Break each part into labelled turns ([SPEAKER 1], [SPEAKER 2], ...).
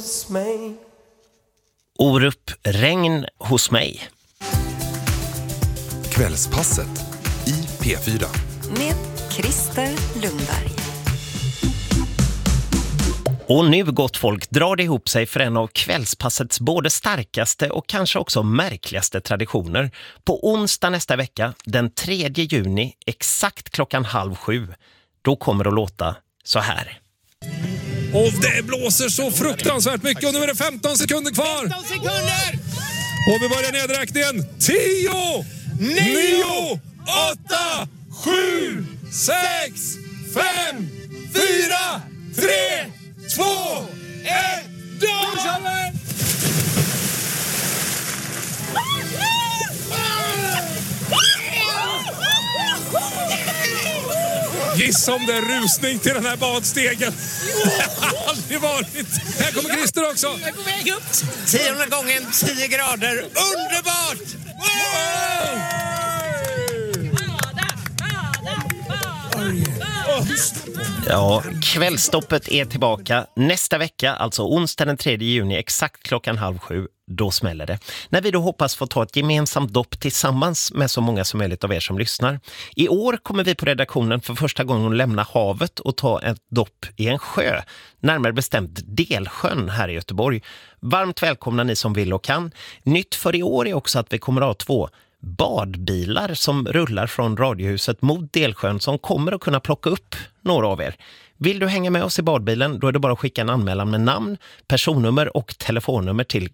[SPEAKER 1] hos mig.
[SPEAKER 2] Orup, regn hos mig.
[SPEAKER 3] Kvällspasset i P4.
[SPEAKER 4] Med Christer Lundberg.
[SPEAKER 2] Och nu, gott folk, drar det ihop sig för en av kvällspassets både starkaste och kanske också märkligaste traditioner. På onsdag nästa vecka, den 3 juni, exakt 6:30, då kommer det att låta så här.
[SPEAKER 5] Och det blåser så fruktansvärt mycket och nu är det 15 sekunder kvar.
[SPEAKER 6] 15 sekunder!
[SPEAKER 5] Och vi börjar nedräkningen. 10, 9, 8, 7, 6, 5, 4, 3, 2, 1, då kör vi! Gissa om det är rusning till den här badstegen. Det har aldrig varit. Här kommer Christer också.
[SPEAKER 6] Jag är på väg upp. 10:e gången, 10 grader. Underbart!
[SPEAKER 2] Ja, kvällstoppet är tillbaka nästa vecka, alltså onsdag den 3 juni, exakt 6:30, då smäller det. När vi då hoppas få ta ett gemensamt dopp tillsammans med så många som möjligt av er som lyssnar. I år kommer vi på redaktionen för första gången att lämna havet och ta ett dopp i en sjö, närmare bestämt Delsjön här i Göteborg. Varmt välkomna ni som vill och kan. Nytt för i år är också att vi kommer att ha 2 badbilar som rullar från Radiohuset mot Delsjön som kommer att kunna plocka upp några av er. Vill du hänga med oss i badbilen, då är det bara att skicka en anmälan med namn, personnummer och telefonnummer till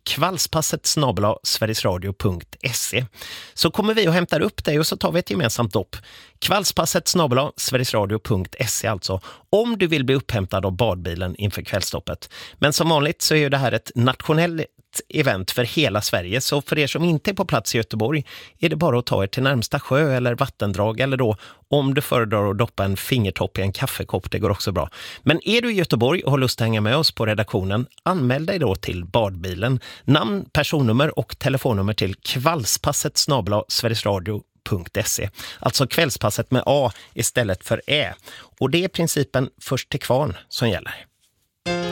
[SPEAKER 2] kvällspasset@sverigesradio.se. Så kommer vi och hämtar upp dig och så tar vi ett gemensamt dopp. Kvällspasset@sverigesradio.se alltså, om du vill bli upphämtad av badbilen inför kvällstoppet. Men som vanligt så är ju det här ett nationellt event för hela Sverige, så för er som inte är på plats i Göteborg är det bara att ta er till närmsta sjö eller vattendrag, eller då om du föredrar att doppa en fingertopp i en kaffekopp, det går också bra. Men är du i Göteborg och har lust att hänga med oss på redaktionen, anmäl dig då till badbilen. Namn, personnummer och telefonnummer till kvällspasset@sverigesradio.se. Alltså kvällspasset med A istället för Ä. Och det är principen först till kvarn som gäller.